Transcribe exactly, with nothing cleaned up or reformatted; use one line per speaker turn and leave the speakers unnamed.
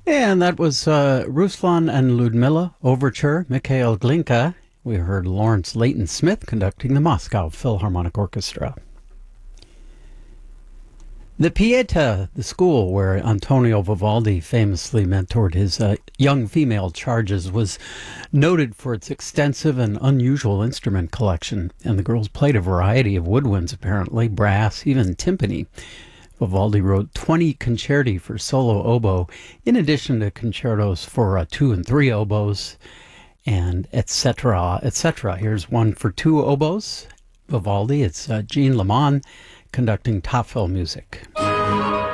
And that was uh, Ruslan and Ludmilla Overture, Mikhail Glinka. We heard Lawrence Leighton Smith conducting the Moscow Philharmonic Orchestra. The Pieta, the school where Antonio Vivaldi famously mentored his uh, young female charges, was noted for its extensive and unusual instrument collection, and the girls played a variety of woodwinds, apparently, brass, even timpani. Vivaldi wrote twenty concerti for solo oboe, in addition to concertos for uh, two and three oboes, and et cetera, et cetera. Here's one for two oboes. Vivaldi, it's uh, Jean Lemon conducting Tafel music.